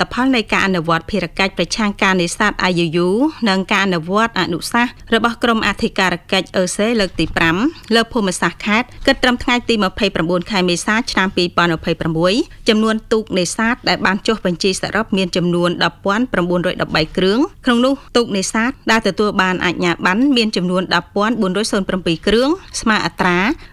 ផលនៃការអនុវត្តភារកិច្ចប្រឆាំងការនេសាទ IUU និងការអនុវត្តអនុសាសន៍របស់ក្រុមអធិការកិច្ច EC លើកទី 5 លើភូមិសាស្ត្រខេត្តគិតត្រឹមថ្ងៃទី 29 ខែមេសា ឆ្នាំ 2026 ចំនួនទូកនេសាទដែលបានចុះបញ្ជីសរុបមានចំនួន 10,913 គ្រឿងក្នុងនោះទូកនេសាទដែលទទួលបានអាជ្ញាប័ណ្ណមានចំនួន 10,407 គ្រឿងស្មើអត្រា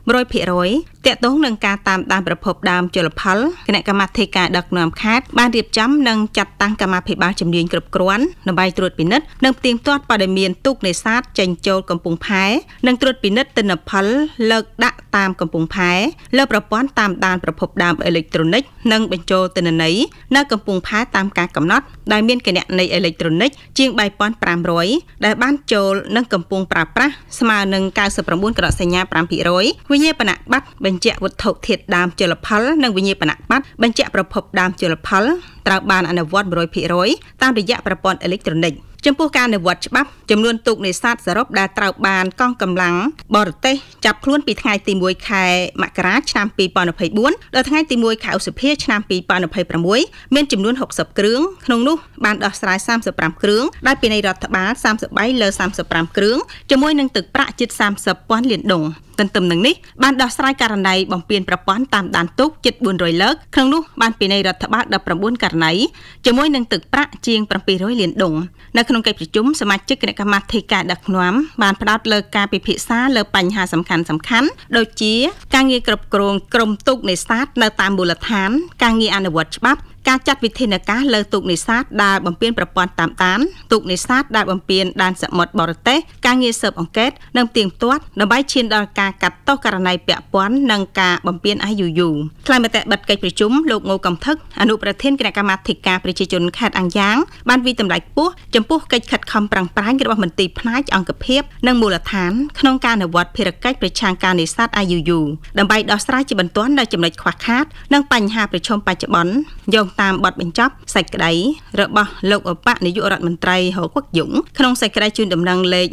100% ទាក់ទងនឹងការតាមដានប្រភពដើមជលផលគណៈកម្មាធិការដឹកនាំខេត្តបានរៀបចំនិងចាត់តាំងកម្មាភិបាលជំនាញគ្រប់គ្រាន់ដើម្បីត្រួតពិនិត្យនិងផ្ទៀងផ្ទាត់បរិមាណទូកនេសាទចេញចូលកំពង់ផែនិងត្រួតពិនិត្យទិន្នផលលើកដាក់តាមកំពង់ផែលើប្រព័ន្ធតាមដានប្រភពដើមអេឡិចត្រូនិកនិងបញ្ចូលទិន្នន័យនៅកំពង់ផែតាមការកំណត់ដែលមានគណនីអេឡិចត្រូនិកជាង 3,500 ដែលបានចូលនិងកំពុងប្រើប្រាស់ស្មើនឹង 99 ក្រសញ្ញា 5% វិញ្ញាបនបត្របញ្ជាក់វត្ថុធាតុដើមជលផលនិងវិញ្ញាបនបត្របញ្ជាក់ប្រភពដើមជលផលត្រូវបានអនុវត្ត 100% តាមរយៈប្រព័ន្ធអេឡិចត្រូនិកចំពោះការអនុវត្តច្បាប់ចំនួនទូកនេសាទសរុបដែលត្រូវបានកងកម្លាំងបរទេសចាប់ខ្លួនពីថ្ងៃទី 1 ខែមករាឆ្នាំ 2024 ដល់ថ្ងៃទី 1 ខែឧសភាឆ្នាំ 2026 មានចំនួន 60 គ្រឿងក្នុងនោះបានដោះស្រាយ 35 គ្រឿងដោយពីនៃរដ្ឋបាល 33 លើ 35 គ្រឿងជាមួយនឹងទឹកប្រាក់ជិត 30 ពាន់លានដុល្លារទន្ទឹមនឹងនេះបានដោះស្រាយករណីបំពានប្រព័ន្ធតាមដានទូកជិត 400 លើកក្នុងនោះបានពីនៃរដ្ឋបាល 19 ករណីជាមួយនឹងទឹកប្រាក់ជាង 700 លានដុល្លារនៅក្នុងកិច្ចប្រជុំសមាជិកគណៈកម្មាធិការដឹកនាំបានផ្ដោតលើការពិភាក្សាលើបញ្ហាសំខាន់ៗដូចជាការងារគ្រប់គ្រងក្រុមទូកនេសាទនៅតាមមូលដ្ឋានការងារអនុវត្តច្បាប់ការចាត់វិធានការលើទូកនេសាទដែលបំពានប្រព័ន្ធតាមដានទូកនេសាទដែលបំពានដែនសមុទ្របរទេសការងារស៊ើបអង្កេតនិងផ្ទៀងផ្ទាត់ដើម្បីឈានដល់ការកាត់ទោសករណីពាក់ព័ន្ធនឹងការបំពាន IUU ថ្លែងមតិបិទកិច្ចប្រជុំលោកងូកំថឹកអនុប្រធានគណៈកម្មាធិការប្រជាជនខេត្តអង្គាំងបានវិតម្លៃខ្ពស់ចំពោះកិច្ចខិតខំប្រឹងប្រែងរបស់មន្ទីរផ្នែកអង្គភាពនិងមូលដ្ឋានក្នុងការអនុវត្តភារកិច្ចប្រឆាំងការនេសាទ IUU ដើម្បីដោះស្រាយជាបន្ទាន់នូវចំណុចខ្វះខាតនិងបញ្ហាប្រឈមបច្ចុប្បន្នយោងតាមបទបញ្ចប់សេចក្តីរបស់លោកឧបនាយករដ្ឋមន្ត្រីហូកុកយុងក្នុងសេចក្តីជូនដំណឹងលេខ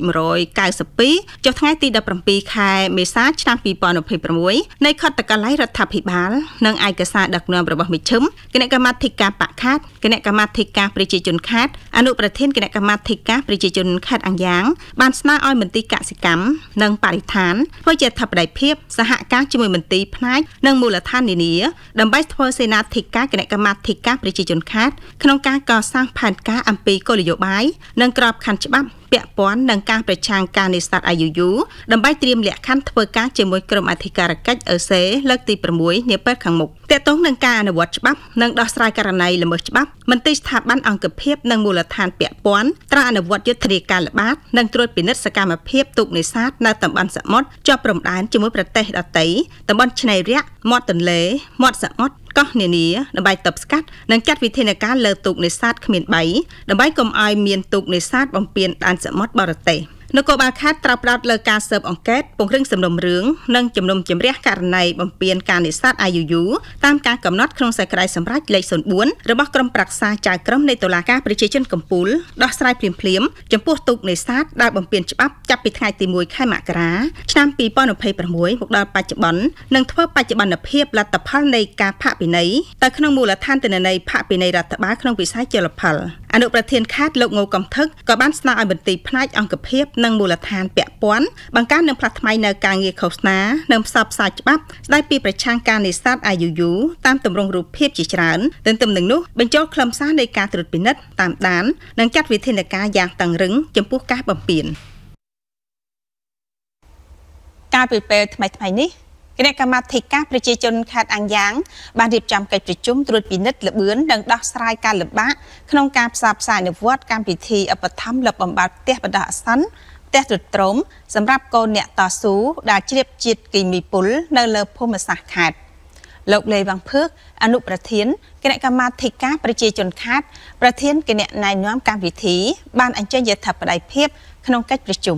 192 ចុះថ្ងៃទី 17 ខែមេសាឆ្នាំ 2026 នៃខុទ្ទកាល័យរដ្ឋាភិបាលនិងឯកសារដឹកនាំរបស់មេឈឹមគណៈកម្មាធិការបកខេត្តគណៈកម្មាធិការប្រជាជនខេត្តអនុប្រធានគណៈកម្មាធិការប្រជាជនខេត្តអង្គាំងបានស្នើឲ្យមន្ទីរកសិកម្មនិងបរិស្ថានធ្វើជាអធិបតីភាពសហការជាមួយមន្ទីរផ្នែកនិងមូលដ្ឋាននានាដើម្បីធ្វើសេនាធិការគណៈកម្មាធិការប្រជាជនខេត្តក្នុងការកសាងផែនការអំពីគោលនយោបាយនិងក្របខ័ណ្ឌច្បាប់ពាក់ព័ន្ធនឹងការប្រឆាំងការនេសាទ IUU ដើម្បីត្រៀមលក្ខខណ្ឌធ្វើការជាមួយក្រុមអធិការកិច្ច EC លើកទី 6 នាពេលខាងមុខទាក់ទងនឹងការអនុវត្តច្បាប់និងដោះស្រាយករណីល្មើសច្បាប់មន្ទីរស្ថាប័នអង្គភាពនិងមូលដ្ឋានពាក់ព័ន្ធត្រូវអនុវត្តយុទ្ធនាការល្បាតនិងត្រួតពិនិត្យសកម្មភាពទូកនេសាទនៅតំបន់សមុទ្រជាប់ព្រំដែនជាមួយប្រទេសដទៃតំបន់ឆ្នេរយក្សមាត់ទន្លេមាត់សមុទ្រកោះនានាដើម្បីទប់ស្កាត់និងចាត់វិធានការលើទូកនេសាទគ្មានបីដើម្បីកុំឲ្យមានទូកនេសាទបំពានដែនសមុទ្របរទេសនគរបាលខេត្តត្រូវផ្ដោតលើការស៊ើបអង្កេតពង្រឹងសំណុំរឿងនិងជំនុំជម្រះករណីបំពានការនេសាទ IUU តាមការកំណត់ក្នុងសេចក្តីសម្រេចលេខ 04 របស់ក្រុមប្រឹក្សាចៅក្រមនៃតុលាការប្រជាជនកំពូលដោះស្រាយភ្លាមៗចំពោះទូកនេសាទដែលបំពានច្បាប់ចាប់ពីថ្ងៃទី 1 ខែមករាឆ្នាំ 2026 មកដល់បច្ចុប្បន្ននិងធ្វើបច្ចុប្បន្នភាពលទ្ធផលនៃការផាកពិន័យទៅក្នុងមូលដ្ឋានទិន្នន័យផាកពិន័យរដ្ឋបាលក្នុងវិស័យជលផលអនុប្រធានខេត្តលោកងូកំថឹកក៏បានស្នើឲ្យមន្ទីរផ្នែកអង្គភាពនិងមូលដ្ឋានពាក់ព័ន្ធបង្កើននិងផ្លាស់ថ្មីនៅការងារឃោសនានិងផ្សព្វផ្សាយច្បាប់ស្តីពីប្រឆាំងការនេសាទ IUU តាមទម្រង់រូបភាពជាច្រើនទន្ទឹមនឹងនោះបញ្ចូលខ្លឹមសារនៃការត្រួតពិនិត្យតាមដាននិងចាត់វិធានការយ៉ាងតឹងរឹងចំពោះការបំពានការពីពេលថ្មីនេះគណៈកម្មាធិការប្រជាជនខេត្តអង្គាំងបានរៀបចំកិច្ចប្រជុំត្រួតពិនិត្យល្បឿននិងដោះស្រាយការលំបាកក្នុងការផ្សព្វផ្សាយអនុវត្តកម្មវិធីឧបត្ថម្ភលុបបំបាត់ផ្ទះបណ្ដោះអាសន្នផ្ទះទ្រុឌទ្រោមសម្រាប់កូនអ្នកតស៊ូដែលជ្រាបជាតិគីមីពុលនៅលើភូមិសាស្ត្រខេត្តលោកលេវ៉ាងភឿកអនុប្រធានគណៈកម្មាធិការប្រជាជនខេត្តប្រធានគណៈណែនាំកម្មវិធីបានអញ្ជើញយថាបតីភាពក្នុងកិច្ចប្រជុំ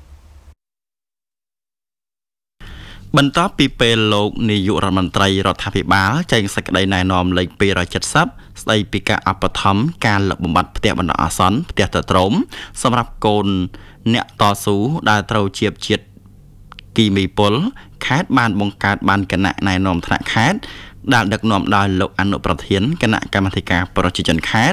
បន្ទាប់ពីពេលលោកនាយករដ្ឋមន្ត្រីរដ្ឋាភិបាលចេញសេចក្តីណែនាំលេខ 270 ស្តីពីការអបត្ថម្ភការលុបបំបាត់ផ្ទះបណ្ដោះអាសន្នផ្ទះទ្រុឌទ្រោមសម្រាប់កូនអ្នកតស៊ូដែលត្រូវជ្រាបជាតិគីមីពុលខេត្តបានបង្កើតបានគណៈណែនាំថ្នាក់ខេត្តដែលដឹកនាំដោយលោកអនុប្រធានគណៈកម្មាធិការប្រជាជនខេត្ត